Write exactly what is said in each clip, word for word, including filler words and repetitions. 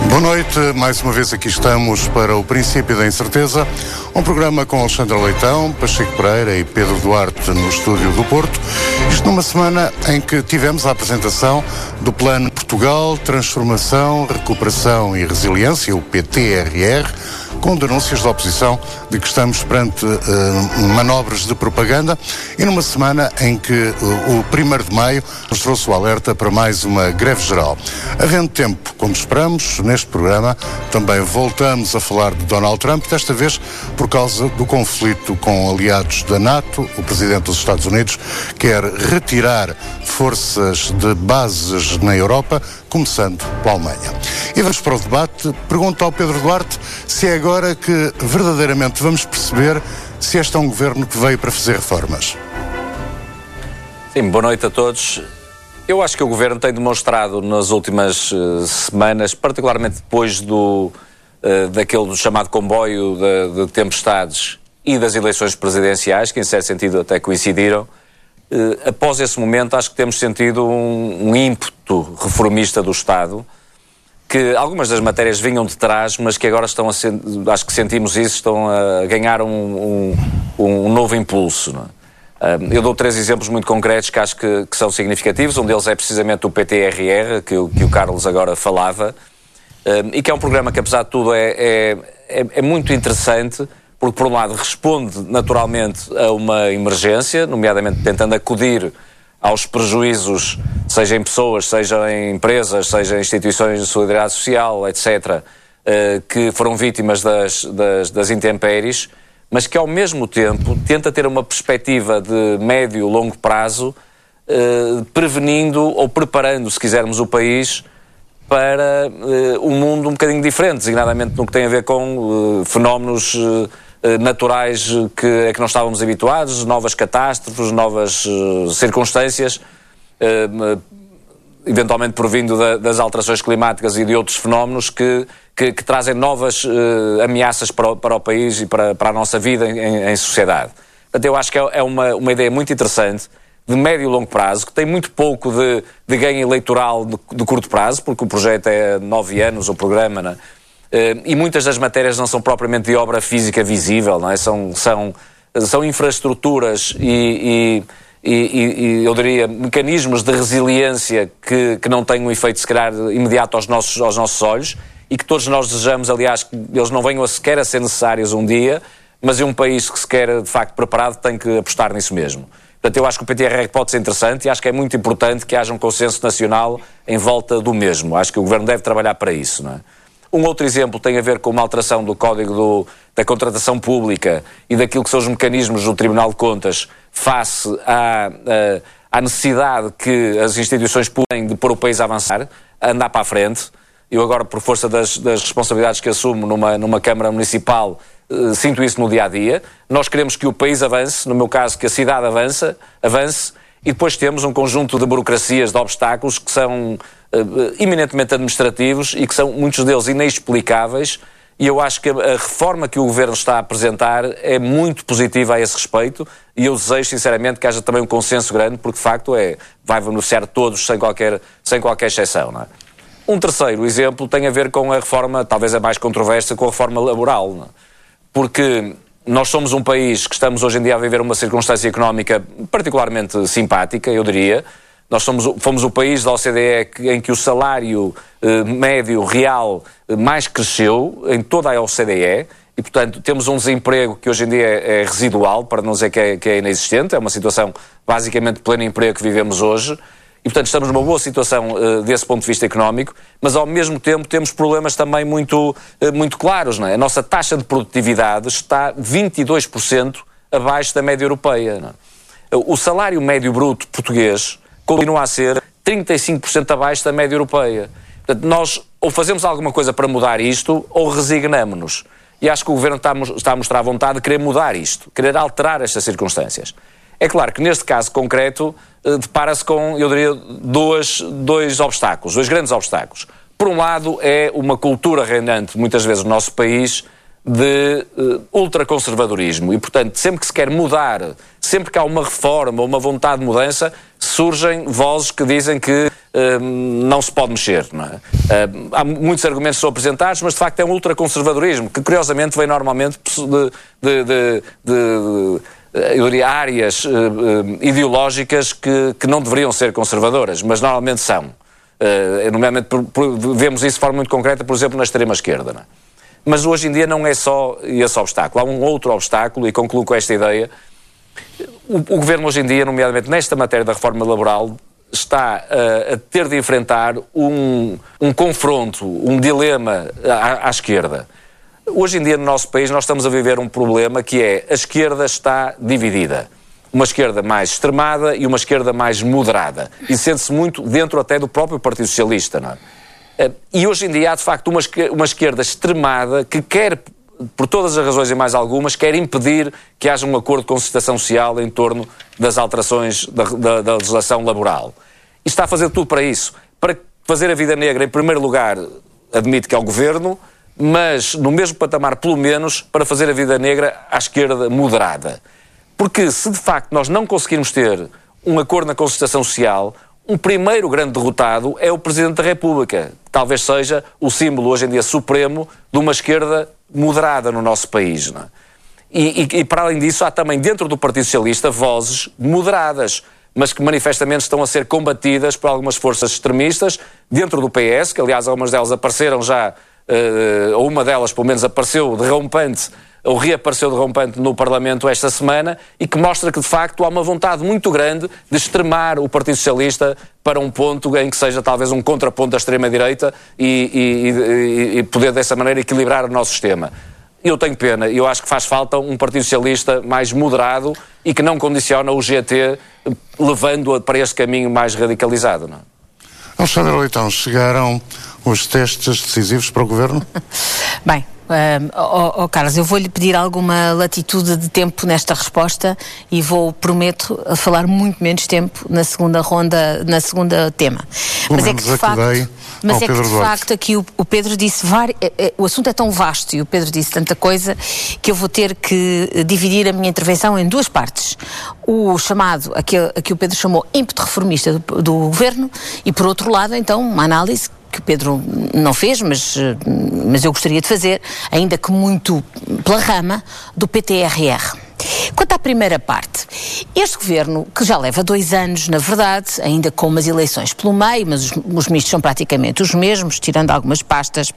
Boa noite, mais uma vez aqui estamos para o Princípio da Incerteza, um programa com Alexandre Leitão, Pacheco Pereira e Pedro Duarte no estúdio do Porto. Isto numa semana em que tivemos a apresentação do Plano Portugal, Transformação, Recuperação e Resiliência, o P T R R, com denúncias da oposição de que estamos perante uh, manobras de propaganda, e numa semana em que uh, o primeiro de maio nos trouxe o alerta para mais uma greve geral. Havendo tempo, como esperamos, neste programa também voltamos a falar de Donald Trump, desta vez por causa do conflito com aliados da NATO. O presidente dos Estados Unidos quer retirar forças de bases na Europa, começando pela Alemanha. E vamos para o debate. Pergunto ao Pedro Duarte se é agora que verdadeiramente vamos perceber se este é um governo que veio para fazer reformas. Sim, boa noite a todos. Eu acho que o governo tem demonstrado nas últimas uh, semanas, particularmente depois do, uh, daquele do chamado comboio de, de tempestades e das eleições presidenciais, que em certo sentido até coincidiram, uh, após esse momento acho que temos sentido um, um ímpeto reformista do Estado, que algumas das matérias vinham de trás, mas que agora estão a ser, acho que sentimos isso, estão a ganhar um, um, um novo impulso, não é? Eu dou três exemplos muito concretos que acho que, que são significativos. Um deles é precisamente o P T R R, que, que o Carlos agora falava, e que é um programa que, apesar de tudo, é, é, é muito interessante, porque, por um lado, responde naturalmente a uma emergência, nomeadamente tentando acudir aos prejuízos, seja em pessoas, seja em empresas, seja em instituições de solidariedade social, etcétera, que foram vítimas das, das, das intempéries, mas que ao mesmo tempo tenta ter uma perspectiva de médio e longo prazo, eh, prevenindo ou preparando, se quisermos, o país para eh, um mundo um bocadinho diferente, designadamente no que tem a ver com eh, fenómenos eh, naturais que, a que não estávamos habituados, novas catástrofes, novas eh, circunstâncias, eh, eventualmente provindo da, das alterações climáticas e de outros fenómenos que, que, que trazem novas uh, ameaças para o, para o país e para, para a nossa vida em, em sociedade. Portanto, eu acho que é, é uma, uma ideia muito interessante, de médio e longo prazo, que tem muito pouco de, de ganho eleitoral de, de curto prazo, porque o projeto é nove anos, o programa, não é? Uh, e muitas das matérias não são propriamente de obra física visível, não é? São, são, são infraestruturas e... e E, e, e eu diria mecanismos de resiliência que, que não têm um efeito, se calhar, imediato aos nossos, aos nossos olhos, e que todos nós desejamos, aliás, que eles não venham a sequer a ser necessários um dia, mas é um país que se quer, de facto, preparado, tem que apostar nisso mesmo. Portanto, eu acho que o P T R R pode ser interessante e acho que é muito importante que haja um consenso nacional em volta do mesmo. Acho que o Governo deve trabalhar para isso, não é? Um outro exemplo tem a ver com uma alteração do Código do, da Contratação Pública e daquilo que são os mecanismos do Tribunal de Contas face à, à, à necessidade que as instituições têm de pôr o país a avançar, a andar para a frente. Eu agora, por força das, das responsabilidades que assumo numa, numa Câmara Municipal, eh, sinto isso no dia-a-dia. Nós queremos que o país avance, no meu caso, que a cidade avance, avance, e depois temos um conjunto de burocracias, de obstáculos que são uh, eminentemente administrativos e que são, muitos deles, inexplicáveis, e eu acho que a, a reforma que o Governo está a apresentar é muito positiva a esse respeito, e eu desejo, sinceramente, que haja também um consenso grande, porque, de facto, é, vai beneficiar todos, sem qualquer, sem qualquer exceção, não é? Um terceiro exemplo tem a ver com a reforma, talvez a mais controversa, com a reforma laboral, não é? Porque nós somos um país que estamos hoje em dia a viver uma circunstância económica particularmente simpática, eu diria. Nós somos, fomos o país da O C D E em que o salário eh, médio real eh, mais cresceu em toda a O C D E e, portanto, temos um desemprego que hoje em dia é, é residual, para não dizer que é, que é inexistente. É uma situação basicamente de pleno emprego que vivemos hoje. E, portanto, estamos numa boa situação uh, desse ponto de vista económico, mas, ao mesmo tempo, temos problemas também muito, uh, muito claros, não é? A nossa taxa de produtividade está vinte e dois por cento abaixo da média europeia, não é? O salário médio bruto português continua a ser trinta e cinco por cento abaixo da média europeia. Portanto, nós ou fazemos alguma coisa para mudar isto, ou resignamo-nos. E acho que o Governo está, está a mostrar a vontade de querer mudar isto, querer alterar estas circunstâncias. É claro que neste caso concreto eh, depara-se com, eu diria, dois, dois obstáculos, dois grandes obstáculos. Por um lado é uma cultura reinante, muitas vezes no nosso país, de uh, ultraconservadorismo e, portanto, sempre que se quer mudar, sempre que há uma reforma ou uma vontade de mudança, surgem vozes que dizem que um, não se pode mexer. Não é? Uh, há muitos argumentos que são apresentados, mas de facto é um ultraconservadorismo, que curiosamente vem normalmente de, de, de, de, de, de áreas uh, uh, ideológicas que, que não deveriam ser conservadoras, mas normalmente são. Uh, normalmente por, por, vemos isso de forma muito concreta, por exemplo, na extrema-esquerda. Não é? Mas hoje em dia não é só esse obstáculo. Há um outro obstáculo, e concluo com esta ideia. O, o Governo hoje em dia, nomeadamente nesta matéria da reforma laboral, está uh, a ter de enfrentar um, um confronto, um dilema à, à esquerda. Hoje em dia no nosso país nós estamos a viver um problema que é a esquerda está dividida. Uma esquerda mais extremada e uma esquerda mais moderada. E sente-se muito dentro até do próprio Partido Socialista, não é? Uh, e hoje em dia há de facto uma, uma esquerda extremada que quer, por todas as razões e mais algumas, quer impedir que haja um acordo de concertação social em torno das alterações da, da, da legislação laboral. E está a fazer tudo para isso. Para fazer a vida negra, em primeiro lugar, admite que é o Governo, mas no mesmo patamar, pelo menos, para fazer a vida negra à esquerda moderada. Porque se de facto nós não conseguirmos ter um acordo na concertação social, um primeiro grande derrotado é o Presidente da República, que talvez seja o símbolo hoje em dia supremo de uma esquerda moderada no nosso país. Não é? e, e, e para além disso há também dentro do Partido Socialista vozes moderadas, mas que manifestamente estão a ser combatidas por algumas forças extremistas dentro do P S, que aliás algumas delas apareceram já, uh, ou uma delas pelo menos apareceu derrompante, ou reapareceu derrompante no Parlamento esta semana, e que mostra que de facto há uma vontade muito grande de extremar o Partido Socialista para um ponto em que seja talvez um contraponto da extrema-direita e, e, e, e poder dessa maneira equilibrar o nosso sistema. Eu tenho pena, eu acho que faz falta um Partido Socialista mais moderado e que não condiciona o G T, levando-a para este caminho mais radicalizado. Não é? Alexandre Leitão, chegaram os testes decisivos para o Governo? Bem, Uh, oh, oh, Carlos, eu vou-lhe pedir alguma latitude de tempo nesta resposta e vou, prometo, falar muito menos tempo na segunda ronda, na segunda tema. Mas é que de facto, mas é que de facto aqui o, o Pedro disse, var, é, é, o assunto é tão vasto e o Pedro disse tanta coisa que eu vou ter que dividir a minha intervenção em duas partes. O chamado, a que, a que o Pedro chamou ímpeto reformista do, do Governo e, por outro lado, então, uma análise que o Pedro não fez, mas, mas eu gostaria de fazer, ainda que muito pela rama, do P T R R. Quanto à primeira parte, este Governo, que já leva dois anos, na verdade, ainda com umas eleições pelo meio, mas os, os ministros são praticamente os mesmos, tirando algumas pastas,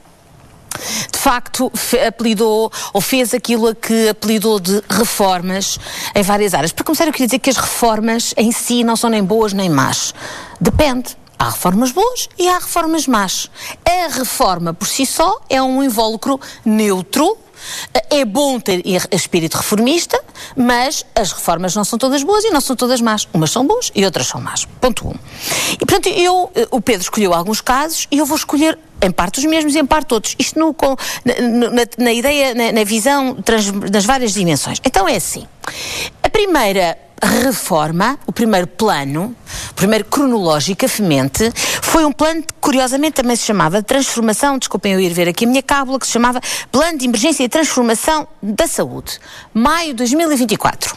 de facto apelidou ou fez aquilo a que apelidou de reformas em várias áreas. Para começar, eu queria dizer que as reformas em si não são nem boas nem más. Depende. Há reformas boas e há reformas más. A reforma por si só é um invólucro neutro. É bom ter espírito reformista, mas as reformas não são todas boas e não são todas más. Umas são boas e outras são más. Ponto um. E, portanto, eu, o Pedro escolheu alguns casos e eu vou escolher em parte os mesmos e em parte outros. Isto no, com, na, na, na ideia, na, na visão trans, nas várias dimensões. Então é assim. A primeira reforma, o primeiro plano, o primeiro cronologicamente, foi um plano que curiosamente também se chamava Transformação, desculpem eu ir ver aqui a minha cábula, que se chamava Plano de Emergência e Transformação da Saúde, maio de dois mil e vinte e quatro.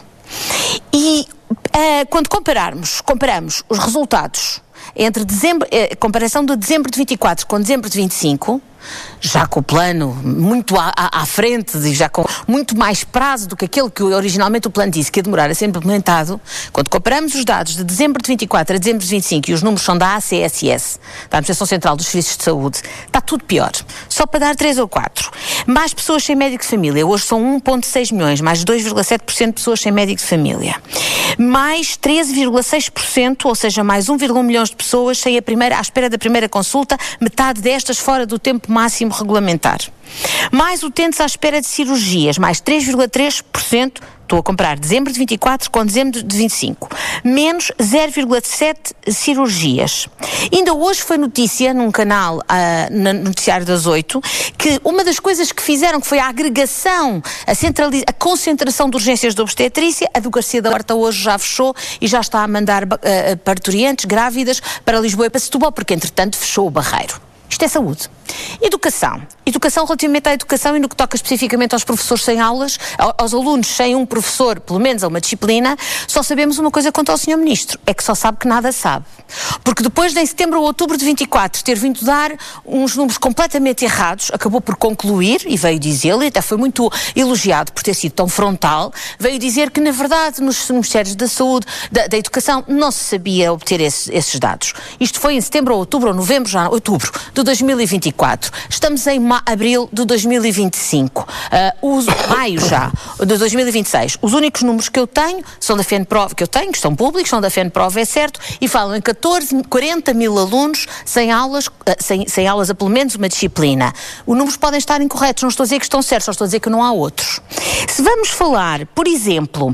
E uh, quando compararmos, comparamos os resultados entre dezembro, eh, comparação de dezembro de vinte e quatro com dezembro de vinte e cinco, já com o plano muito à, à, à frente e já com muito mais prazo do que aquele que originalmente o plano disse que ia demorar a ser implementado, quando comparamos os dados de dezembro de vinte e quatro a dezembro de vinte e cinco e os números são da A C S S, da Administração Central dos Serviços de Saúde, está tudo pior. Só para dar três ou quatro. Mais pessoas sem médico de família. Hoje são um vírgula seis milhões, mais dois vírgula sete por cento de pessoas sem médico de família. Mais treze vírgula seis por cento, ou seja, mais um vírgula um milhões de pessoas sem a primeira, à espera da primeira consulta, metade destas fora do tempo máximo regulamentar. Mais utentes à espera de cirurgias, mais três vírgula três por cento, estou a comparar dezembro de vinte e quatro com dezembro de vinte e cinco, menos zero vírgula sete cirurgias. Ainda hoje foi notícia num canal, uh, no noticiário das oito, que uma das coisas que fizeram, que foi a agregação, a, centraliza- a concentração de urgências de obstetrícia, a do Garcia da Horta hoje já fechou e já está a mandar uh, parturientes, grávidas, para Lisboa e para Setúbal, porque entretanto fechou o Barreiro. Isto é saúde. Educação. Educação relativamente à educação e no que toca especificamente aos professores sem aulas, aos alunos sem um professor, pelo menos a uma disciplina, só sabemos uma coisa quanto ao senhor Ministro, é que só sabe que nada sabe. Porque depois de em setembro ou outubro de vinte e quatro ter vindo dar uns números completamente errados, acabou por concluir, e veio dizê-lo, e até foi muito elogiado por ter sido tão frontal, veio dizer que na verdade nos Ministérios da Saúde, da, da Educação, não se sabia obter esse, esses dados. Isto foi em setembro ou outubro ou novembro, já outubro de dois mil e vinte e quatro. Estamos em ma- abril de dois mil e vinte e cinco. Uh, os, maio já, de dois mil e vinte e seis. Os únicos números que eu tenho são da FENPROV, que eu tenho, que estão públicos, são da FENPROV, é certo, e falam em catorze, quarenta mil alunos sem aulas, uh, sem, sem aulas a pelo menos uma disciplina. Os números podem estar incorretos, não estou a dizer que estão certos, só estou a dizer que não há outros. Se vamos falar, por exemplo,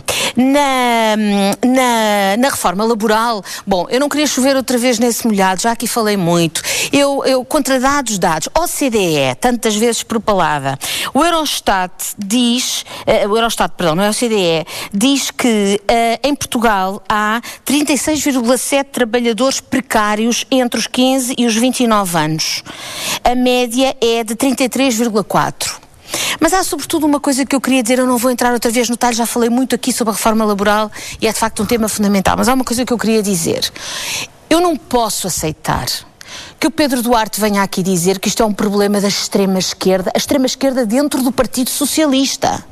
na, na, na reforma laboral, bom, eu não queria chover outra vez nesse molhado, já aqui falei muito. Eu, eu contra dados, dados, O C D E, tantas vezes propalada, o Eurostat diz, uh, o Eurostat, perdão, não é o O C D E, diz que uh, em Portugal há trinta e seis vírgula sete trabalhadores precários entre os quinze e os vinte e nove anos. A média é de trinta e três vírgula quatro. Mas há sobretudo uma coisa que eu queria dizer, eu não vou entrar outra vez no detalhe, já falei muito aqui sobre a reforma laboral e é de facto um tema fundamental, mas há uma coisa que eu queria dizer. Eu não posso aceitar que o Pedro Duarte venha aqui dizer que isto é um problema da extrema-esquerda, a extrema-esquerda dentro do Partido Socialista.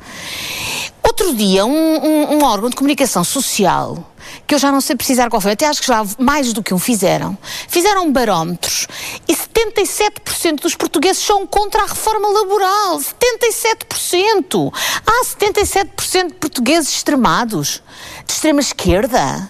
Outro dia, um, um, um órgão de comunicação social, que eu já não sei precisar qual foi, até acho que já mais do que um fizeram, fizeram barómetros e setenta e sete por cento dos portugueses são contra a reforma laboral. setenta e sete por cento! Há setenta e sete por cento de portugueses extremados, de extrema-esquerda.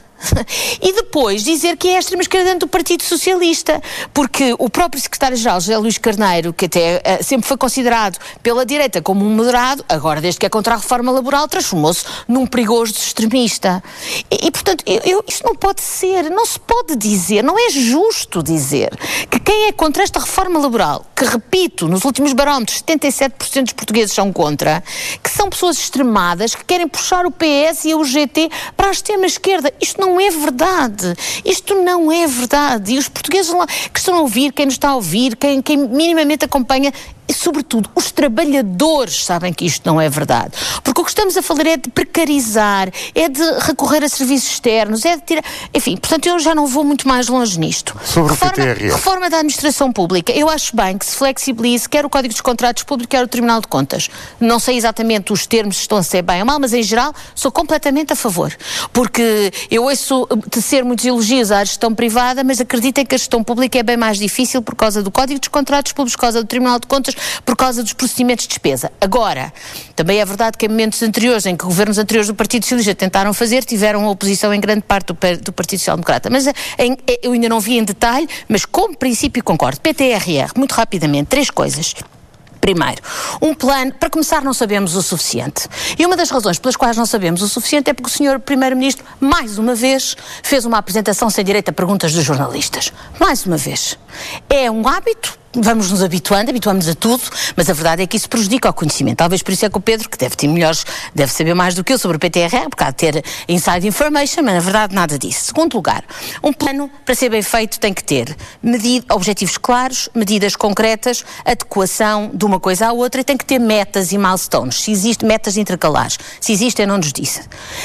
E depois dizer que é a extrema-esquerda dentro do Partido Socialista, porque o próprio secretário-geral, José Luís Carneiro, que até uh, sempre foi considerado pela direita como um moderado, agora desde que é contra a reforma laboral transformou-se num perigoso extremista. E, e portanto, eu, eu, isto não pode ser, não se pode dizer, não é justo dizer que quem é contra esta reforma laboral, que repito, nos últimos barómetros setenta e sete por cento dos portugueses são contra, que são pessoas extremadas, que querem puxar o P S e o G T para a extrema-esquerda. Isto não Não é verdade. Isto não é verdade. E os portugueses lá que estão a ouvir, quem nos está a ouvir, quem, quem minimamente acompanha, e sobretudo os trabalhadores sabem que isto não é verdade. Porque o que estamos a falar é de precarizar, é de recorrer a serviços externos, é de tirar... Enfim, portanto eu já não vou muito mais longe nisto. Sobre reforma, o P T R S. Reforma da administração pública. Eu acho bem que se flexibilize quer o Código dos Contratos Públicos, quer o Tribunal de Contas. Não sei exatamente os termos se estão a ser bem ou mal, mas em geral sou completamente a favor. Porque eu ouço tecer muitos elogios à gestão privada, mas acreditem que a gestão pública é bem mais difícil por causa do Código dos Contratos Públicos, por causa do Tribunal de Contas, por causa dos procedimentos de despesa. Agora, também é verdade que em momentos anteriores, em que governos anteriores do Partido Socialista tentaram fazer, tiveram a oposição em grande parte do, do Partido Social Democrata. Mas em, eu ainda não vi em detalhe, mas como princípio concordo. P T R R, muito rapidamente, três coisas. Primeiro, um plano, para começar não sabemos o suficiente. E uma das razões pelas quais não sabemos o suficiente é porque o senhor Primeiro-Ministro, mais uma vez, fez uma apresentação sem direito a perguntas dos jornalistas. Mais uma vez. É um hábito, vamos nos habituando, habituamos a tudo, mas a verdade é que isso prejudica o conhecimento. Talvez por isso é que o Pedro, que deve ter melhores, deve saber mais do que eu sobre o P T R R, porque há de ter inside information, mas na verdade nada disso. Segundo lugar, um plano, para ser bem feito, tem que ter medida, objetivos claros, medidas concretas, adequação de uma coisa à outra, e tem que ter metas e milestones. Se existem metas intercalares, se existem, não nos disse.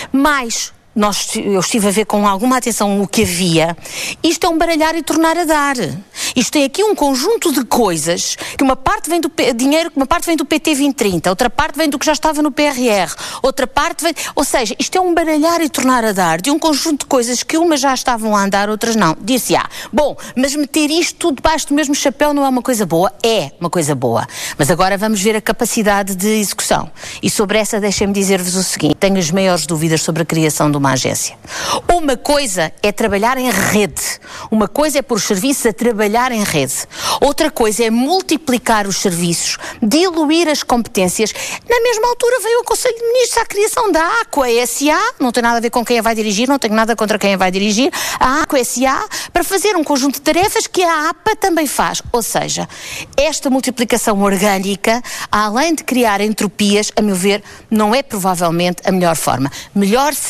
Mais Nós, eu estive a ver com alguma atenção o que havia. Isto é um baralhar e tornar a dar. Isto tem aqui um conjunto de coisas, que uma parte vem do P, dinheiro, que uma parte vem do P T vinte trinta, outra parte vem do que já estava no P R R, outra parte vem... Ou seja, isto é um baralhar e tornar a dar de um conjunto de coisas que umas já estavam a andar, outras não. Disse, ah, bom, mas meter isto tudo debaixo do mesmo chapéu não é uma coisa boa? É uma coisa boa. Mas agora vamos ver a capacidade de execução. E sobre essa deixem-me dizer-vos o seguinte, tenho as maiores dúvidas sobre a criação de uma agência. Uma coisa é trabalhar em rede. Uma coisa é pôr os serviços a trabalhar em rede. Outra coisa é multiplicar os serviços, diluir as competências. Na mesma altura veio o Conselho de Ministros à criação da Aqua S A, não tem nada a ver com quem a vai dirigir, não tenho nada contra quem a vai dirigir, a Aqua S A, para fazer um conjunto de tarefas que a APA também faz. Ou seja, esta multiplicação orgânica, além de criar entropias, a meu ver, não é provavelmente a melhor forma. Melhor seria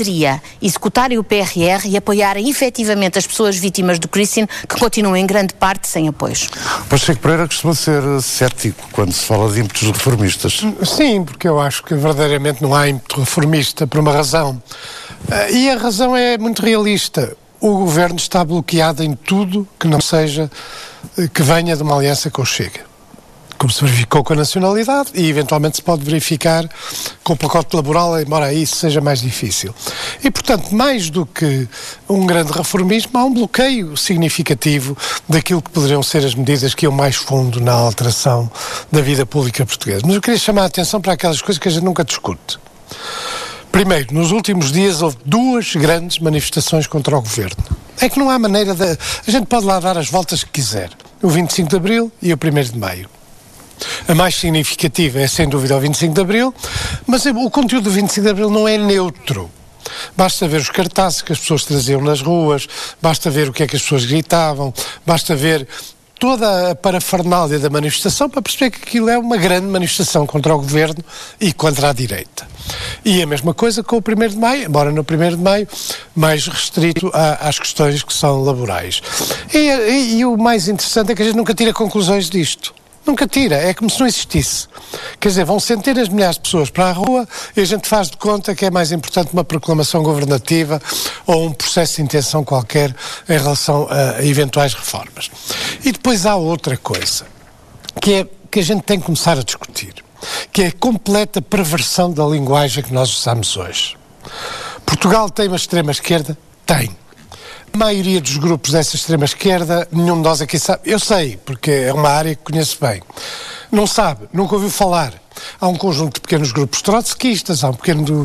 executarem o P R R e apoiarem efetivamente as pessoas vítimas do Christine, que continuam em grande parte sem apoios. Pacheco Pereira costuma ser cético quando se fala de ímpetos reformistas. Sim, porque eu acho que verdadeiramente não há ímpeto reformista por uma razão. E a razão é muito realista. O governo está bloqueado em tudo que não seja, que venha de uma aliança com o Chega. Como se verificou com a nacionalidade e eventualmente se pode verificar com o pacote laboral, embora aí isso seja mais difícil. E, portanto, mais do que um grande reformismo, há um bloqueio significativo daquilo que poderiam ser as medidas que iam mais fundo na alteração da vida pública portuguesa. Mas eu queria chamar a atenção para aquelas coisas que a gente nunca discute. Primeiro, nos últimos dias houve duas grandes manifestações contra o governo. É que não há maneira de... A gente pode lá dar as voltas que quiser. O vinte e cinco de Abril e o primeiro de Maio. A mais significativa é, sem dúvida, o vinte e cinco de Abril, mas o conteúdo do vinte e cinco de Abril não é neutro. Basta ver os cartazes que as pessoas traziam nas ruas, basta ver o que é que as pessoas gritavam, basta ver toda a parafernália da manifestação para perceber que aquilo é uma grande manifestação contra o governo e contra a direita. E a mesma coisa com o primeiro de Maio, embora no primeiro de Maio mais restrito a, às questões que são laborais. E, e, e o mais interessante é que a gente nunca tira conclusões disto. Nunca tira, é como se não existisse. Quer dizer, vão centenas de milhares de pessoas para a rua e a gente faz de conta que é mais importante uma proclamação governativa ou um processo de intenção qualquer em relação a eventuais reformas. E depois há outra coisa, que é que a gente tem que começar a discutir, que é a completa perversão da linguagem que nós usamos hoje. Portugal tem uma extrema-esquerda? Tem. A maioria dos grupos dessa extrema-esquerda, nenhum de nós aqui sabe. Eu sei, porque é uma área que conheço bem. Não sabe, nunca ouviu falar. Há um conjunto de pequenos grupos trotskistas, há um pequeno uh,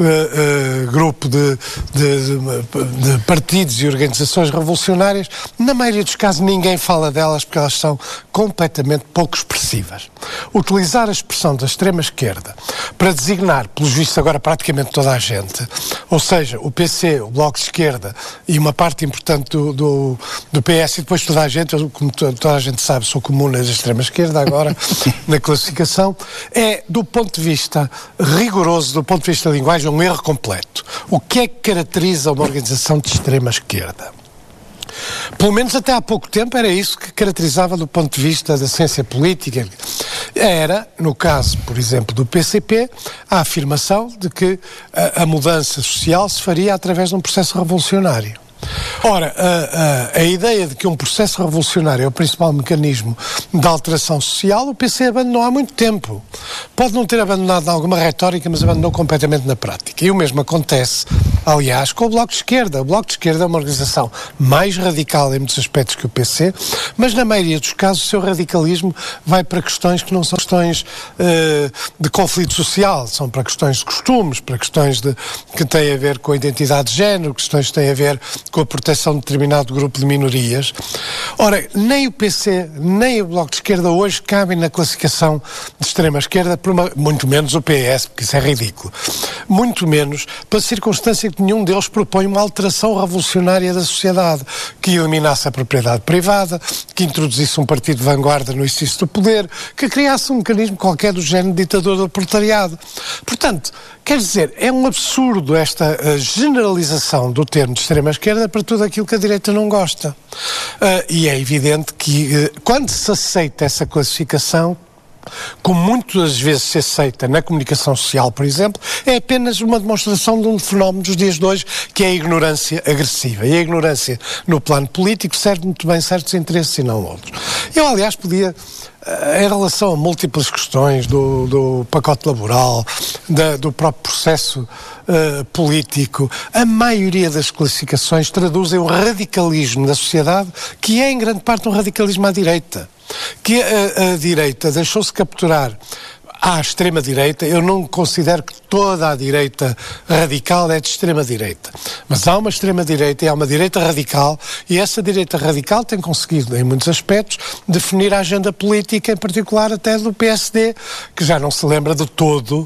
uh, grupo de, de, de, de partidos e organizações revolucionárias. Na maioria dos casos ninguém fala delas porque elas são completamente pouco expressivas. Utilizar a expressão da extrema-esquerda para designar, pelos vistos agora praticamente toda a gente, ou seja, o P C, o Bloco de Esquerda e uma parte importante do, do, do P S e depois toda a gente, eu, como toda a gente sabe, sou comuna da extrema-esquerda agora na classificação, é, do ponto de vista rigoroso, do ponto de vista da linguagem, um erro completo. O que é que caracteriza uma organização de extrema-esquerda? Pelo menos até há pouco tempo era isso que caracterizava do ponto de vista da ciência política. Era, no caso, por exemplo, do P C P, a afirmação de que a, a mudança social se faria através de um processo revolucionário. Ora, a, a, a ideia de que um processo revolucionário é o principal mecanismo de alteração social, o P C abandonou há muito tempo. Pode não ter abandonado em alguma retórica, mas abandonou completamente na prática. E o mesmo acontece, aliás, com o Bloco de Esquerda. O Bloco de Esquerda é uma organização mais radical em muitos aspectos que o P C, mas na maioria dos casos o seu radicalismo vai para questões que não são questões uh, de conflito social, são para questões de costumes, para questões de, que têm a ver com a identidade de género, questões que têm a ver com a proteção de determinado grupo de minorias. Ora, nem o P C, nem o Bloco de Esquerda hoje cabem na classificação de extrema-esquerda, muito menos o P S, porque isso é ridículo. Muito menos pela circunstância que nenhum deles propõe uma alteração revolucionária da sociedade, que eliminasse a propriedade privada, que introduzisse um partido de vanguarda no exercício do poder, que criasse um mecanismo qualquer do género de ditador do proletariado. Portanto, quer dizer, é um absurdo esta uh, generalização do termo de extrema-esquerda para tudo aquilo que a direita não gosta. Uh, e é evidente que uh, quando se aceita essa classificação, como muitas vezes se aceita na comunicação social, por exemplo, é apenas uma demonstração de um fenómeno dos dias de hoje, que é a ignorância agressiva. E a ignorância no plano político serve muito bem certos interesses e não outros. Eu, aliás, podia, em relação a múltiplas questões do, do pacote laboral, da, do próprio processo uh, político, a maioria das classificações traduzem o radicalismo da sociedade, que é em grande parte um radicalismo à direita. Que a, a direita deixou-se capturar à extrema-direita. Eu não considero que toda a direita radical é de extrema-direita. Mas há uma extrema-direita e há uma direita radical, e essa direita radical tem conseguido, em muitos aspectos, definir a agenda política, em particular até do P S D, que já não se lembra de todo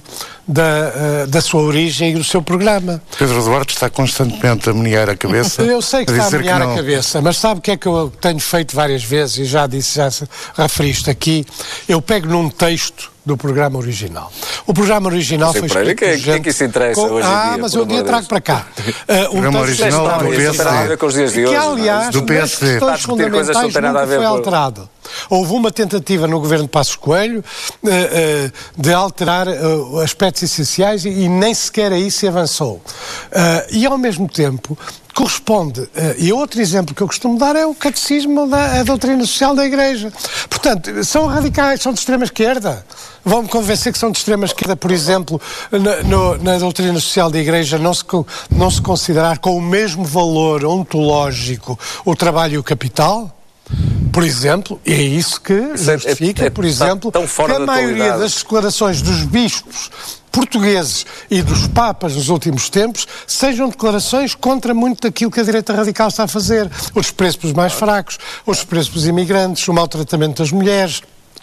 da, uh, da sua origem e do seu programa. Pedro Duarte está constantemente a menear a cabeça. Eu sei que a está a menear a cabeça, mas sabe o que é que eu tenho feito várias vezes, e já disse, já referi isto aqui, eu pego num texto do programa original. O programa original foi escrito... Quem, quem é que isso interessa com... hoje em ah, dia? mas eu um dia trago para cá. Uh, o programa original do P S D. Com os dias de hoje, que, aliás, do P S D. questões fundamentais nunca foi alterado. Houve uma tentativa no governo de Passos Coelho uh, uh, de alterar uh, aspectos essenciais e, e nem sequer aí se avançou. Uh, e, ao mesmo tempo, corresponde, uh, e outro exemplo que eu costumo dar é o catecismo da a doutrina social da Igreja. Portanto, são radicais, são de extrema-esquerda. Vão-me convencer que são de extrema-esquerda, por exemplo, na, no, na doutrina social da Igreja não se, não se considerar com o mesmo valor ontológico o trabalho e o capital? Por exemplo, e é isso que justifica, é, é, é, por exemplo, que a maioria das declarações dos bispos portugueses e dos papas nos últimos tempos sejam declarações contra muito daquilo que a direita radical está a fazer. O desprezo pelos mais fracos, o desprezo pelos imigrantes, o maltratamento das mulheres,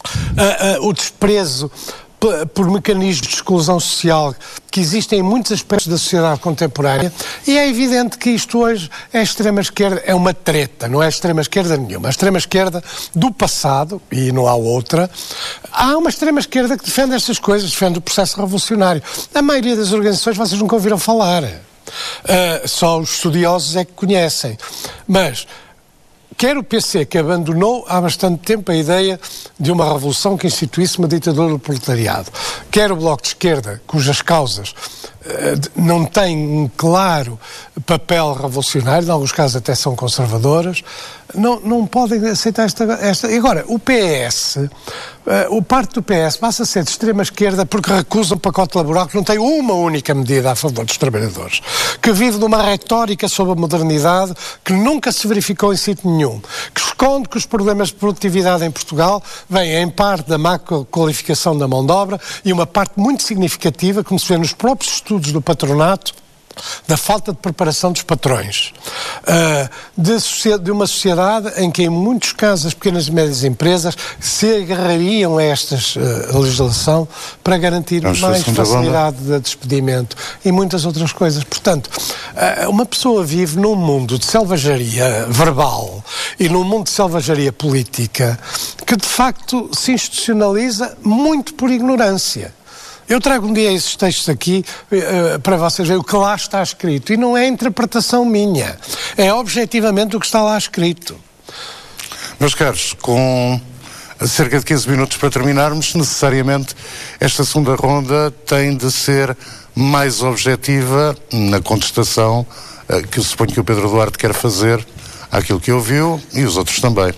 uh, uh, o desprezo por mecanismos de exclusão social que existem em muitos aspectos da sociedade contemporânea, e é evidente que isto hoje é extrema-esquerda, é uma treta, não é extrema-esquerda nenhuma. A extrema-esquerda do passado, e não há outra, há uma extrema-esquerda que defende estas coisas, defende o processo revolucionário. A maioria das organizações vocês nunca ouviram falar. Uh, só os estudiosos é que conhecem. Mas quer o P C, que abandonou há bastante tempo a ideia de uma revolução que instituísse uma ditadura do proletariado, quer o Bloco de Esquerda, cujas causas uh, não têm um claro papel revolucionário, em alguns casos até são conservadoras, não, não podem aceitar esta, esta... Agora, o P S, uh, o parte do P S passa a ser de extrema-esquerda porque recusa um pacote laboral que não tem uma única medida a favor dos trabalhadores, que vive numa retórica sobre a modernidade que nunca se verificou em sítio nenhum, que esconde que os problemas de produtividade em Portugal vêm em parte da má qualificação da mão de obra e uma parte muito significativa, como se vê nos próprios estudos do patronato, da falta de preparação dos patrões, uh, de, de uma sociedade em que, em muitos casos, as pequenas e médias empresas se agarrariam a esta uh, legislação para garantir Vamos mais facilidade de despedimento e muitas outras coisas. Portanto, uh, uma pessoa vive num mundo de selvageria verbal e num mundo de selvageria política que, de facto, se institucionaliza muito por ignorância. Eu trago um dia esses textos aqui uh, para vocês verem o que lá está escrito. E não é interpretação minha. É objetivamente o que está lá escrito. Meus caros, com cerca de quinze minutos para terminarmos, necessariamente esta segunda ronda tem de ser mais objetiva na contestação uh, que eu suponho que o Pedro Duarte quer fazer àquilo que ouviu e os outros também.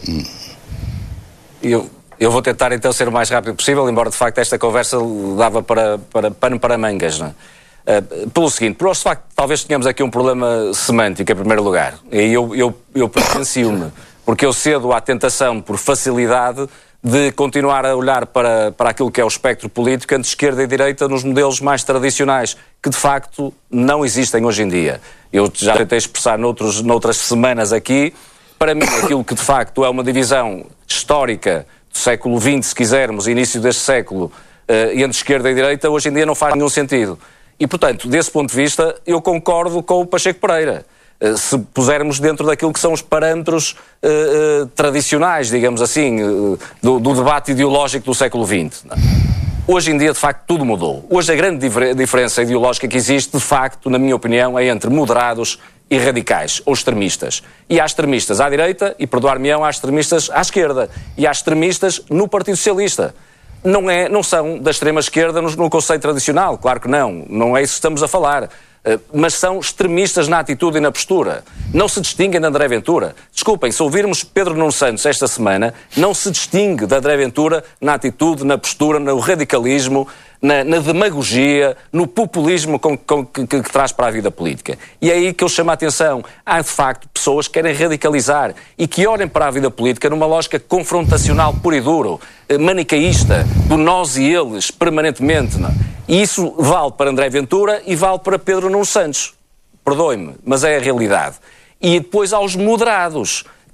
Eu... Eu vou tentar então ser o mais rápido possível, embora de facto esta conversa dava para, para pano para mangas, não é? Uh, pelo seguinte, por de facto talvez tenhamos aqui um problema semântico em primeiro lugar, e eu, eu, eu pensioncio-me, porque eu cedo à tentação por facilidade de continuar a olhar para, para aquilo que é o espectro político entre esquerda e direita nos modelos mais tradicionais, que de facto não existem hoje em dia. Eu já tentei expressar noutros, noutras semanas aqui, para mim aquilo que de facto é uma divisão histórica do século vinte, se quisermos, início deste século, uh, entre esquerda e direita, hoje em dia não faz nenhum sentido. E, portanto, desse ponto de vista, eu concordo com o Pacheco Pereira. Uh, se pusermos dentro daquilo que são os parâmetros uh, uh, tradicionais, digamos assim, uh, do, do debate ideológico do século vinte. Hoje em dia, de facto, tudo mudou. Hoje a grande difer- diferença ideológica que existe, de facto, na minha opinião, é entre moderados e radicais, ou extremistas. E há extremistas à direita, e perdoar-me-ão, há extremistas à esquerda. E há extremistas no Partido Socialista. Não, é, não são da extrema-esquerda no, no conceito tradicional, claro que não. Não é isso que estamos a falar. Uh, mas são extremistas na atitude e na postura. Não se distinguem de André Ventura. Desculpem, se ouvirmos Pedro Nuno Santos esta semana, não se distingue de André Ventura na atitude, na postura, no radicalismo, na, na demagogia, no populismo com, com, que, que, que traz para a vida política. E é aí que eu chamo a atenção. Há, de facto, pessoas que querem radicalizar e que olhem para a vida política numa lógica confrontacional puro e duro, manicaísta, do nós e eles, permanentemente. Não? E isso vale para André Ventura e vale para Pedro Nuno Santos. Perdoe-me, mas é a realidade. E depois há os moderados,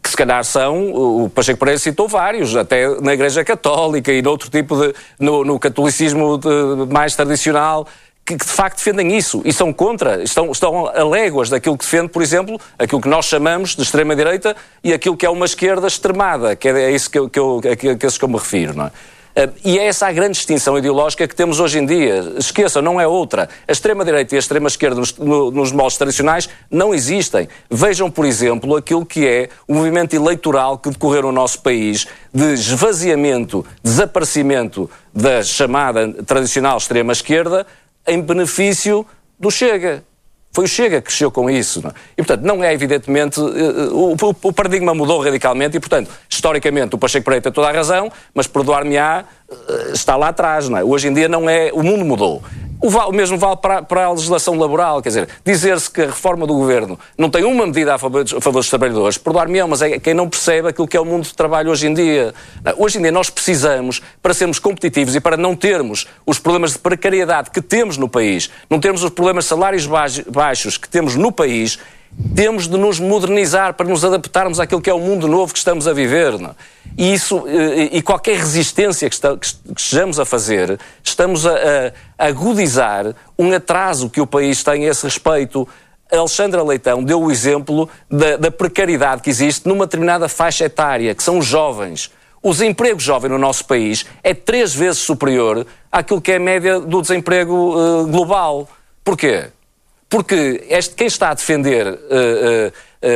que se calhar são, o Pacheco Pereira citou vários, até na Igreja Católica e noutro tipo de, no, no catolicismo de, mais tradicional, que, que de facto defendem isso e são contra, estão, estão a léguas daquilo que defende, por exemplo, aquilo que nós chamamos de extrema-direita e aquilo que é uma esquerda extremada, que é, é isso que eu, que eu, a, que, a que eu me refiro, não é? Uh, e é essa a grande distinção ideológica que temos hoje em dia. Esqueçam, não é outra. A extrema-direita e a extrema-esquerda nos, no, nos moldes tradicionais não existem. Vejam, por exemplo, aquilo que é o movimento eleitoral que decorreu no nosso país de esvaziamento, desaparecimento da chamada tradicional extrema-esquerda em benefício do Chega. Foi o Chega que cresceu com isso. Não é? E, portanto, não é evidentemente... O, o, o paradigma mudou radicalmente e, portanto, historicamente o Pacheco Pereira tem toda a razão, mas perdoar-me-á, está lá atrás. Não é? Hoje em dia não é... O mundo mudou. O, o mesmo vale para, para a legislação laboral. Quer dizer, dizer-se que a reforma do governo não tem uma medida a favor, a favor dos trabalhadores, perdoar-me-á, mas é quem não percebe aquilo que é o mundo de trabalho hoje em dia. Hoje em dia nós precisamos, para sermos competitivos e para não termos os problemas de precariedade que temos no país, não termos os problemas de salários baixos que temos no país, temos de nos modernizar para nos adaptarmos àquilo que é o mundo novo que estamos a viver. Não? E, isso, e qualquer resistência que, está, que estejamos a fazer, estamos a, a agudizar um atraso que o país tem a esse respeito. A Alexandra Leitão deu o exemplo da, da precariedade que existe numa determinada faixa etária, que são os jovens. O desemprego jovem no nosso país é três vezes superior àquilo que é a média do desemprego uh, global. Porquê? Porque este, quem está a defender uh, uh,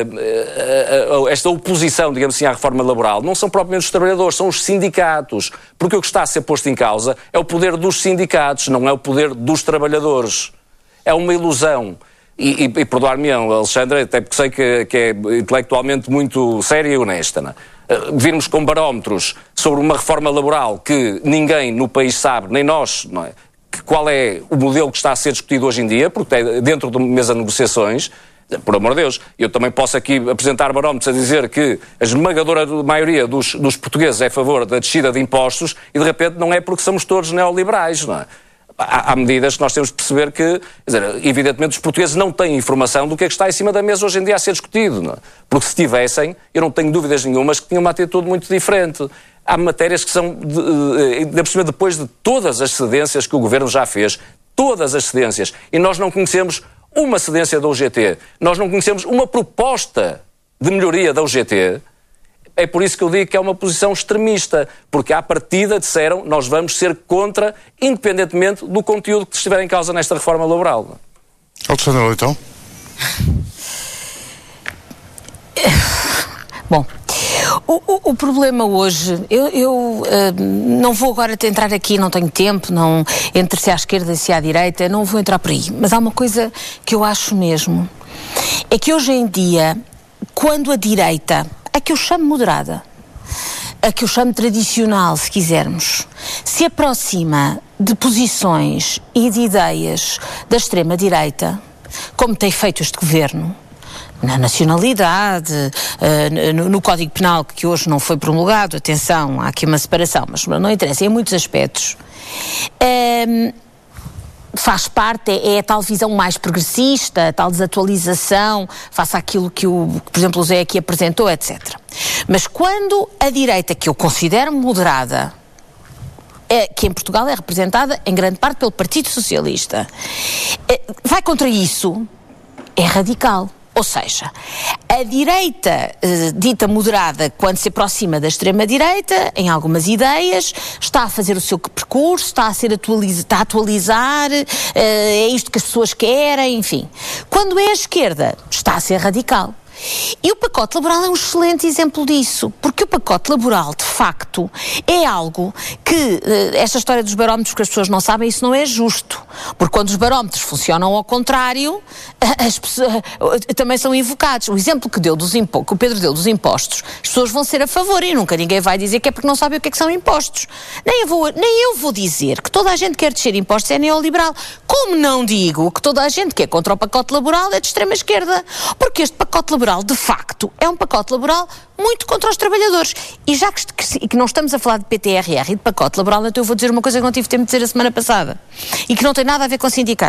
uh, uh, esta oposição, digamos assim, à reforma laboral, não são propriamente os trabalhadores, são os sindicatos. Porque o que está a ser posto em causa é o poder dos sindicatos, não é o poder dos trabalhadores. É uma ilusão. E, e, e perdoar-me-ão, Alexandre, até porque sei que, que é intelectualmente muito séria e honesta, não é? Uh, virmos com barómetros sobre uma reforma laboral que ninguém no país sabe, nem nós, não é? Qual é o modelo que está a ser discutido hoje em dia, porque é dentro de uma mesa de negociações, por amor de Deus, eu também posso aqui apresentar barómetros a dizer que a esmagadora maioria dos, dos portugueses é a favor da descida de impostos e de repente não é porque somos todos neoliberais, não é? Há, há medidas que nós temos de perceber que, quer dizer, evidentemente os portugueses não têm informação do que é que está em cima da mesa hoje em dia a ser discutido, não é? Porque se tivessem, eu não tenho dúvidas nenhumas que tinham uma atitude muito diferente. Há matérias que são, de, de, depois de todas as cedências que o Governo já fez, todas as cedências, e nós não conhecemos uma cedência da U G T, nós não conhecemos uma proposta de melhoria da U G T, é por isso que eu digo que é uma posição extremista, porque à partida disseram nós vamos ser contra, independentemente do conteúdo que estiver em causa nesta reforma laboral. Alexandra Leitão. Bom, o, o, o problema hoje, eu, eu uh, não vou agora entrar aqui, não tenho tempo, não, entre se à esquerda e se à direita, não vou entrar por aí, mas há uma coisa que eu acho mesmo, é que hoje em dia, quando a direita, a que eu chamo moderada, a que eu chamo tradicional, se quisermos, se aproxima de posições e de ideias da extrema-direita, como tem feito este governo, na nacionalidade, uh, no, no Código Penal, que hoje não foi promulgado, atenção, há aqui uma separação, mas não interessa, em muitos aspectos, uh, faz parte, é, é a tal visão mais progressista, a tal desatualização, face àquilo que, o, que, por exemplo, o Zé aqui apresentou, etcétera. Mas quando a direita, que eu considero moderada, é, que em Portugal é representada em grande parte pelo Partido Socialista, é, vai contra isso, é radical. Ou seja, a direita eh, dita moderada, quando se aproxima da extrema-direita, em algumas ideias, está a fazer o seu percurso, está a, ser atualiza, está a atualizar, eh, é isto que as pessoas querem, enfim. Quando é a esquerda, está a ser radical. E o pacote laboral é um excelente exemplo disso, porque o pacote laboral, de facto, é algo que, esta história dos barómetros que as pessoas não sabem, isso não é justo, porque quando os barómetros funcionam ao contrário, as pessoas também são invocados. O exemplo que, deu dos impo- que o Pedro deu dos impostos, as pessoas vão ser a favor e nunca ninguém vai dizer que é porque não sabem o que é que são impostos. Nem eu vou, nem eu vou dizer que toda a gente quer descer impostos é neoliberal, como não digo que toda a gente que é contra o pacote laboral é de extrema-esquerda, porque este pacote laboral de facto, é um pacote laboral muito contra os trabalhadores. E já que, que, que não estamos a falar de P T R R e de pacote laboral, então eu vou dizer uma coisa que não tive tempo de dizer a semana passada e que não tem nada a ver com sindicatos.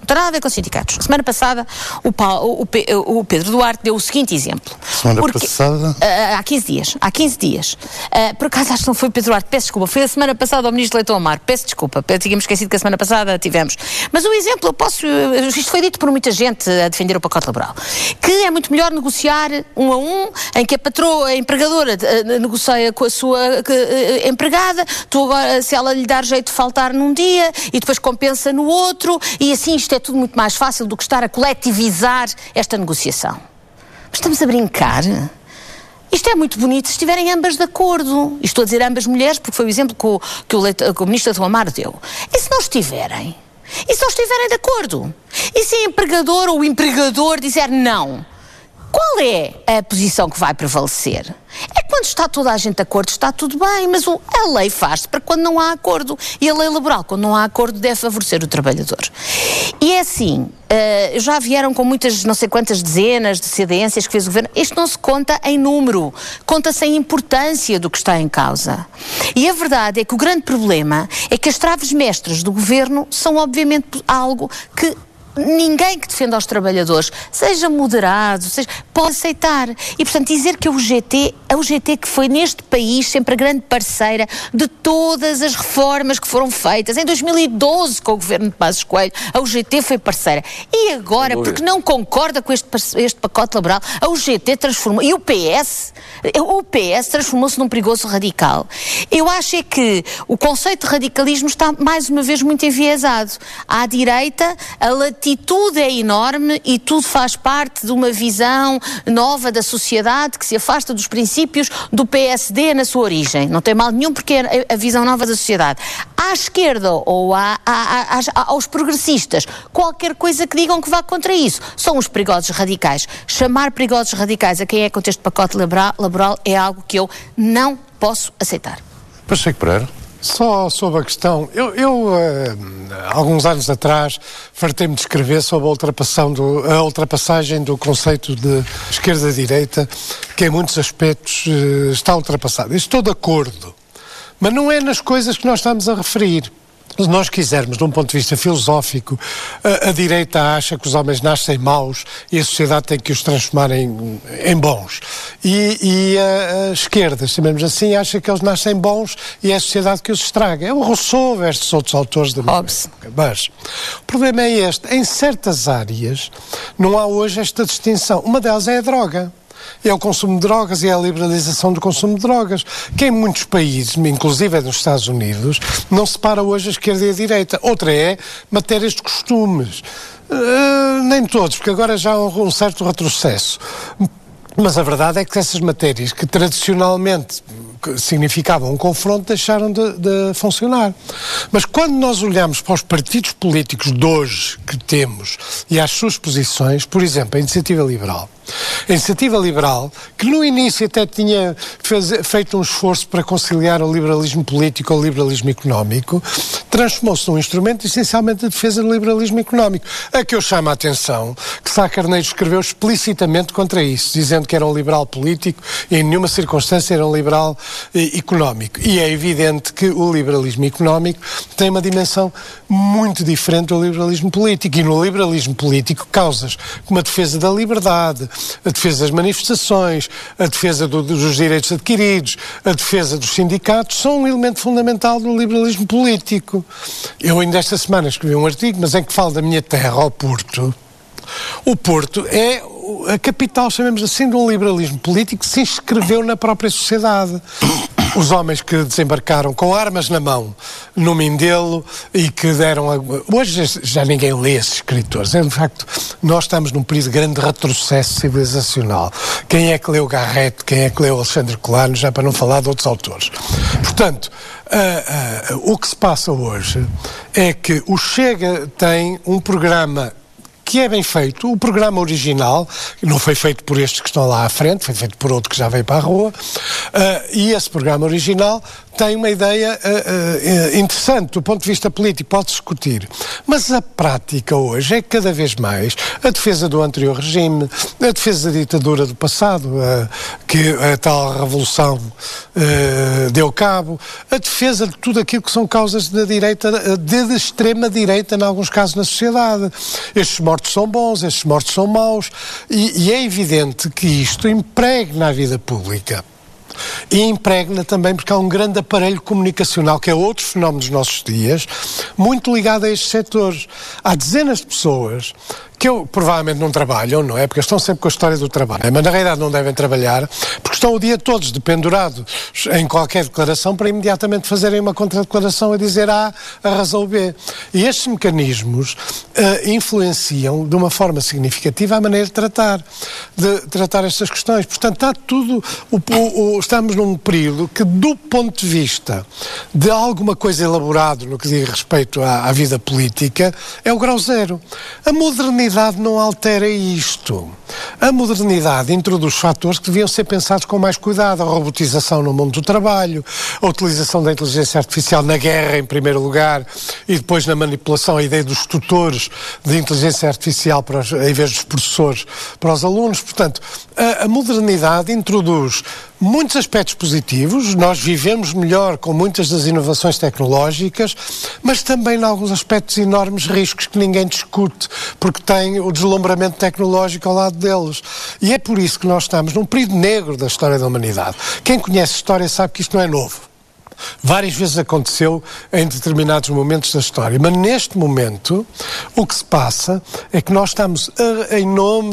tem nada a ver com sindicatos. Semana passada o, Paulo, o, o Pedro Duarte deu o seguinte exemplo. Semana porque, passada? Uh, há quinze dias. Há quinze dias. Uh, por acaso acho que não foi o Pedro Duarte, peço desculpa. Foi a semana passada ao Ministro Leitão Amar. Peço desculpa. Tínhamos esquecido que a semana passada tivemos. Mas o exemplo, eu posso... Isto foi dito por muita gente a defender o pacote laboral. Que é muito melhor negociar um a um, em que a patroa, a empregadora, uh, negocia com a sua uh, empregada, tu agora, se ela lhe dar jeito de faltar num dia e depois compensa no outro, e assim isto é tudo muito mais fácil do que estar a coletivizar esta negociação. Mas estamos a brincar? Isto é muito bonito se estiverem ambas de acordo. E estou a dizer ambas mulheres porque foi o exemplo que o, que o, Leite, que o Ministro Leitão Amar deu. E se não estiverem? E se não estiverem de acordo? E se a empregadora ou o empregador disser não? Qual é a posição que vai prevalecer? É quando está toda a gente de acordo, está tudo bem, mas o, a lei faz-se para quando não há acordo. E a lei laboral, quando não há acordo, deve favorecer o trabalhador. E é assim, uh, já vieram com muitas, não sei quantas dezenas de cedências que fez o governo. Isto não se conta em número, conta-se em importância do que está em causa. E a verdade é que o grande problema é que as traves mestras do governo são obviamente algo que ninguém que defenda os trabalhadores, seja moderado, seja, pode aceitar. E, portanto, dizer que a U G T, a U G T que foi neste país sempre a grande parceira de todas as reformas que foram feitas. Em dois mil e doze, com o governo de Passos Coelho, a U G T foi parceira. E agora, porque não concorda com este, este pacote laboral, a U G T transformou. E o P S, o P S transformou-se num perigoso radical. Eu acho é que o conceito de radicalismo está, mais uma vez, muito enviesado. À direita, a latitude A atitude é enorme e tudo faz parte de uma visão nova da sociedade que se afasta dos princípios do P S D na sua origem. Não tem mal nenhum porque é a visão nova da sociedade. À esquerda ou à, à, à, aos progressistas, qualquer coisa que digam que vá contra isso, são os perigosos radicais. Chamar perigosos radicais a quem é contra este pacote laboral, laboral é algo que eu não posso aceitar. Pacheco Pereira. Só sobre a questão, eu, eu uh, alguns anos atrás fartei-me de escrever sobre a, ultrapassão do, a ultrapassagem do conceito de esquerda-direita, que em muitos aspectos uh, está ultrapassado. Estou de acordo, mas não é nas coisas que nós estamos a referir. Se nós quisermos, de um ponto de vista filosófico, a, a direita acha que os homens nascem maus e a sociedade tem que os transformar em, em bons. E, e a, a esquerda, chamemos assim, acha que eles nascem bons e é a sociedade que os estraga. É o Rousseau versus outros autores da mesma época. Mas o problema é este. Em certas áreas não há hoje esta distinção. Uma delas é a droga. É o consumo de drogas e é a liberalização do consumo de drogas, que em muitos países, inclusive nos Estados Unidos, não separa hoje a esquerda e a direita. Outra é matérias de costumes. Uh, nem todos, porque agora já há um, um certo retrocesso. Mas a verdade é que essas matérias que tradicionalmente significavam um confronto deixaram de, de funcionar. Mas quando nós olhamos para os partidos políticos de hoje que temos e às suas posições, por exemplo, a Iniciativa Liberal, a Iniciativa Liberal, que no início até tinha fez, feito um esforço para conciliar o liberalismo político ao liberalismo económico, transformou-se num instrumento essencialmente de defesa do liberalismo económico. A que eu chamo a atenção que Sá Carneiro escreveu explicitamente contra isso, dizendo que era um liberal político e em nenhuma circunstância era um liberal eh, económico. E é evidente que o liberalismo económico tem uma dimensão muito diferente do liberalismo político. E no liberalismo político, causas como a defesa da liberdade, a defesa das manifestações, a defesa do, dos direitos adquiridos, a defesa dos sindicatos, são um elemento fundamental do liberalismo político. Eu ainda esta semana escrevi um artigo, mas em que falo da minha terra, ao Porto. O Porto é a capital, chamemos assim, de um liberalismo político que se inscreveu na própria sociedade. Os homens que desembarcaram com armas na mão no Mindelo e que deram... A... Hoje já ninguém lê esses escritores. É, de facto, nós estamos num período de grande retrocesso civilizacional. Quem é que leu Garrett? Quem é que leu Alexandre Colano? Já para não falar de outros autores. Portanto, uh, uh, o que se passa hoje é que o Chega tem um programa que é bem feito. O programa original não foi feito por estes que estão lá à frente, foi feito por outro que já veio para a rua, uh, e esse programa original tem uma ideia uh, uh, interessante do ponto de vista político, pode discutir. Mas a prática hoje é cada vez mais a defesa do anterior regime, a defesa da ditadura do passado, uh, que a tal revolução uh, deu cabo, a defesa de tudo aquilo que são causas da direita, de, de extrema-direita, em alguns casos, na sociedade. Estes mortos são bons, estes mortos são maus, e, e é evidente que isto impregna a vida pública. E impregna também porque há um grande aparelho comunicacional, que é outro fenómeno dos nossos dias, muito ligado a estes setores. Há dezenas de pessoas que eu, provavelmente não trabalham, não é? Porque estão sempre com a história do trabalho. Mas na realidade não devem trabalhar, porque estão o dia todos dependurados em qualquer declaração para imediatamente fazerem uma contradeclaração a dizer A, a razão B. E estes mecanismos uh, influenciam de uma forma significativa a maneira de tratar, de tratar estas questões. Portanto, está tudo... O, o, o, estamos num período que, do ponto de vista de alguma coisa elaborado no que diz respeito à, à vida política, é o grau zero. A modernidade A modernidade não altera isto. A modernidade introduz fatores que deviam ser pensados com mais cuidado. A robotização no mundo do trabalho, a utilização da inteligência artificial na guerra, em primeiro lugar, e depois na manipulação, a ideia dos tutores de inteligência artificial para os, em vez dos professores para os alunos. Portanto, a, a modernidade introduz muitos aspectos positivos, nós vivemos melhor com muitas das inovações tecnológicas, mas também em alguns aspectos enormes riscos que ninguém discute, porque tem o deslumbramento tecnológico ao lado deles. E é por isso que nós estamos num período negro da história da humanidade. Quem conhece história sabe que isto não é novo. Várias vezes aconteceu em determinados momentos da história, mas neste momento o que se passa é que nós estamos, em nome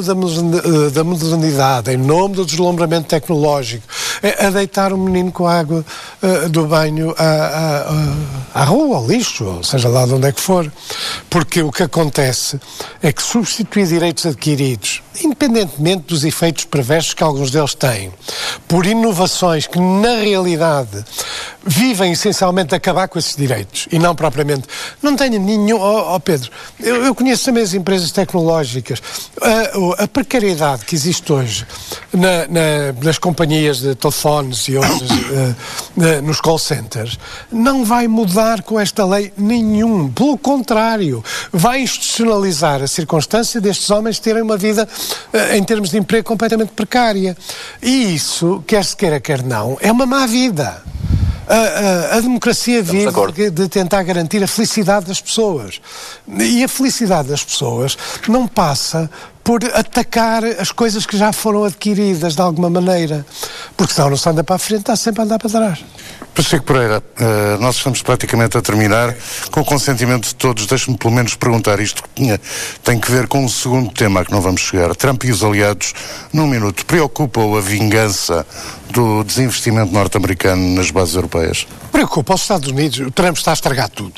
da modernidade, em nome do deslumbramento tecnológico, a deitar o menino com a água do banho à, à, à rua, ao lixo, ou seja lá de onde é que for, porque o que acontece é que substituir direitos adquiridos, independentemente dos efeitos perversos que alguns deles têm, por inovações que na realidade vivem essencialmente de acabar com esses direitos e não propriamente. Não tenho nenhum... Oh, oh Pedro, eu, eu conheço também as empresas tecnológicas. A, a precariedade que existe hoje na, na, nas companhias de telefones e outras, uh, uh, nos call centers, não vai mudar com esta lei nenhum. Pelo contrário, vai institucionalizar a circunstância destes homens terem uma vida, uh, em termos de emprego, completamente precária. E isso, quer se queira, quer não, é uma má vida. A, a, a democracia vive de, de tentar garantir a felicidade das pessoas. E a felicidade das pessoas não passa por atacar as coisas que já foram adquiridas de alguma maneira. Porque senão não se anda para a frente, está sempre a andar para trás. Pacheco Pereira, uh, nós estamos praticamente a terminar. Com o consentimento de todos, deixe-me pelo menos perguntar isto que tinha, tem que ver com o segundo tema a que não vamos chegar. Trump e os aliados, num minuto, preocupa-o a vingança do desinvestimento norte-americano nas bases europeias? Preocupa os Estados Unidos. O Trump está a estragar tudo.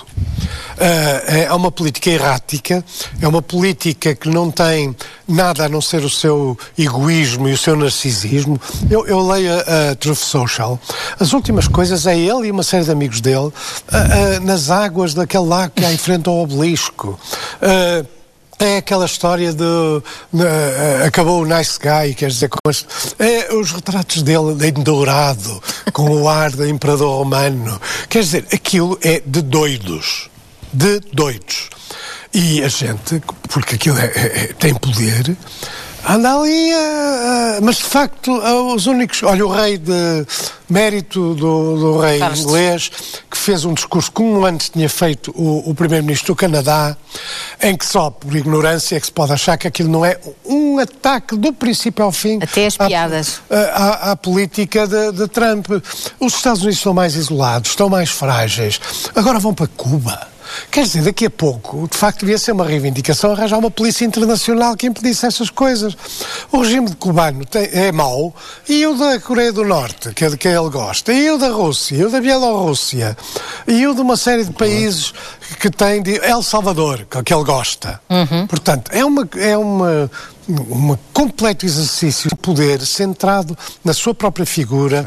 Uh, é uma política errática, é uma política que não tem nada a não ser o seu egoísmo e o seu narcisismo. Eu, eu leio a, a Truth Social. As últimas coisas é ele e uma série de amigos dele uh, uh, nas águas daquele lago que há em frente ao obelisco. Uh, É aquela história de uh, uh, acabou o nice guy, quer dizer, com as, é, os retratos dele em dourado, com o ar do imperador romano. Quer dizer, aquilo é de doidos. De doidos. E a gente, porque aquilo é, é, tem poder, anda ali a, a, mas de facto os únicos... Olha, o rei de mérito do, do rei Carlos. inglês, que fez um discurso como antes tinha feito o, o primeiro-ministro do Canadá, em que só por ignorância é que se pode achar que aquilo não é um ataque do princípio ao fim até as piadas à, à, à política de, de Trump. Os Estados Unidos estão mais isolados, estão mais frágeis, agora vão para Cuba. Quer dizer, daqui a pouco, de facto, devia ser uma reivindicação arranjar uma polícia internacional que impedisse essas coisas. O regime cubano tem, é mau, e o da Coreia do Norte, que é de quem ele gosta, e o da Rússia, e o da Bielorrússia, e o de uma série de países que tem, de El Salvador, que ele gosta. Uhum. Portanto, é uma... É uma um completo exercício de poder centrado na sua própria figura,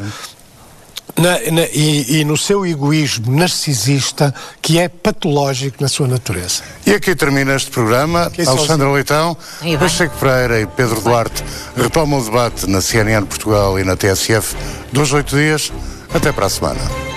Na, na, e, e no seu egoísmo narcisista, que é patológico na sua natureza. E aqui termina este programa. Alexandre Leitão, Pacheco Pereira e Pedro Duarte retomam o debate na C N N Portugal e na T S F. Dois, oito dias. Até para a semana.